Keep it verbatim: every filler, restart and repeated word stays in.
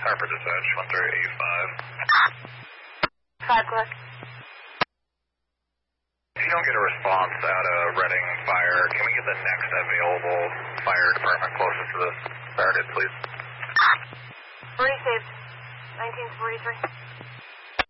Harper Dispatch, one three eight five. Five o'clock. If you don't get a response out of Reading Fire, can we get the next available fire department closest to this target, please? Already saved. nineteen forty-three.